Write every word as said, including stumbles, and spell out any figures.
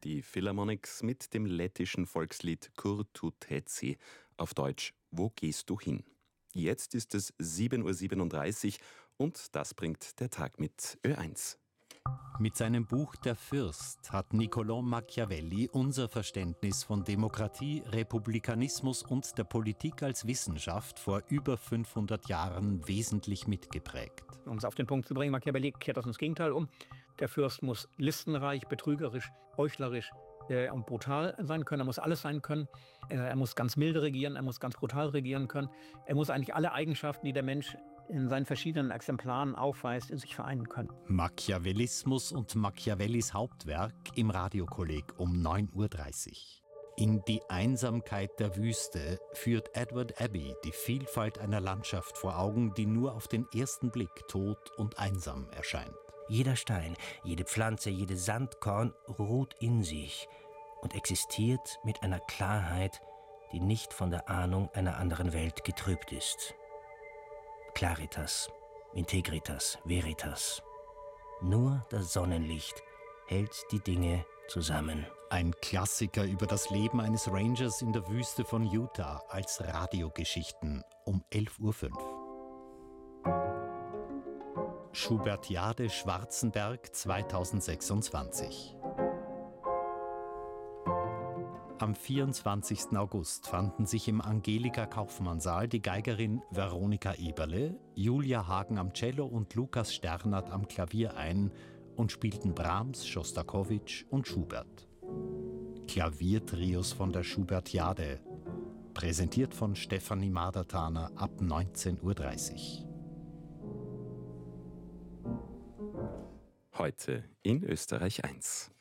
die Philharmonics mit dem lettischen Volkslied Kur tu teci, auf Deutsch Wo gehst du hin? Jetzt ist es sieben Uhr siebenunddreißig und das bringt der Tag mit Ö eins. Mit seinem Buch Der Fürst hat Niccolò Machiavelli unser Verständnis von Demokratie, Republikanismus und der Politik als Wissenschaft vor über fünfhundert Jahren wesentlich mitgeprägt. Um es auf den Punkt zu bringen, Machiavelli kehrt das ins Gegenteil um. Der Fürst muss listenreich, betrügerisch, heuchlerisch äh, und brutal sein können. Er muss alles sein können. Äh, er muss ganz milde regieren, er muss ganz brutal regieren können. Er muss eigentlich alle Eigenschaften, die der Mensch in seinen verschiedenen Exemplaren aufweist, in sich vereinen können. Machiavellismus und Machiavellis Hauptwerk im Radiokolleg um neun Uhr dreißig. In die Einsamkeit der Wüste führt Edward Abbey die Vielfalt einer Landschaft vor Augen, die nur auf den ersten Blick tot und einsam erscheint. Jeder Stein, jede Pflanze, jedes Sandkorn ruht in sich und existiert mit einer Klarheit, die nicht von der Ahnung einer anderen Welt getrübt ist. Claritas, Integritas, Veritas. Nur das Sonnenlicht hält die Dinge zusammen. Ein Klassiker über das Leben eines Rangers in der Wüste von Utah als Radiogeschichten um elf Uhr fünf. Schubertiade Schwarzenberg zweitausendsechsundzwanzig. Am vierundzwanzigsten August fanden sich im Angelika-Kaufmann-Saal die Geigerin Veronika Eberle, Julia Hagen am Cello und Lukas Sternert am Klavier ein und spielten Brahms, Schostakowitsch und Schubert. Klaviertrios von der Schubertiade, präsentiert von Stefanie Madertaner ab neunzehn Uhr dreißig. Heute in Österreich eins.